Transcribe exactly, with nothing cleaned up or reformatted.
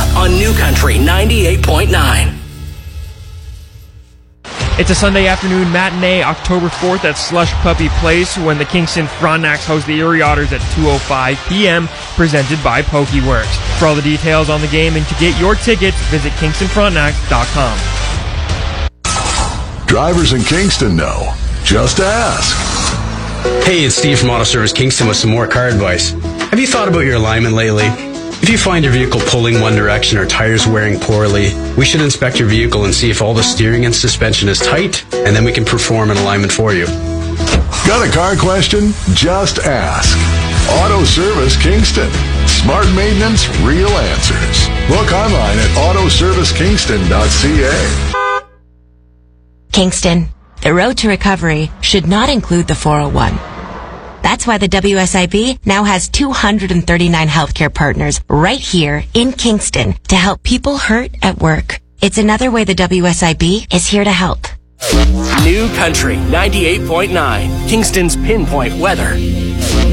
on New Country ninety-eight point nine. It's a Sunday afternoon matinee, October fourth at Slush Puppy Place when the Kingston Frontenacs host the Erie Otters at two oh five p.m., presented by PokeWorks. For all the details on the game and to get your tickets, visit kingston frontenacs dot com. Drivers in Kingston know. Just ask. Hey, it's Steve from Auto Service Kingston with some more car advice. Have you thought about your alignment lately? If you find your vehicle pulling one direction or tires wearing poorly, we should inspect your vehicle and see if all the steering and suspension is tight, and then we can perform an alignment for you. Got a car question? Just ask. Auto Service Kingston. Smart maintenance, real answers. Look online at auto service kingston dot c a. Kingston, the road to recovery should not include the four oh one. That's why the W S I B now has two hundred thirty-nine healthcare partners right here in Kingston to help people hurt at work. It's another way the W S I B is here to help. New Country ninety-eight point nine, Kingston's pinpoint weather.